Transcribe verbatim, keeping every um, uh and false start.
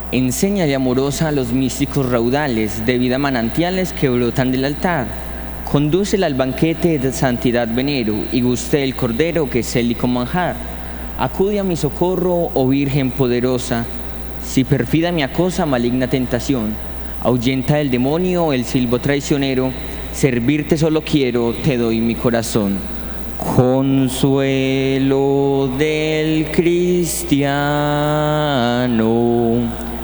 Enséñale amorosa a los místicos raudales de vida manantiales que brotan del altar. Condúcela al banquete de santidad venero y guste el cordero que es célico manjar. Acude a mi socorro, oh Virgen poderosa. Si perfida mi acosa maligna tentación, ahuyenta el demonio el silbo traicionero. Servirte solo quiero, te doy mi corazón. Consuelo del cristiano,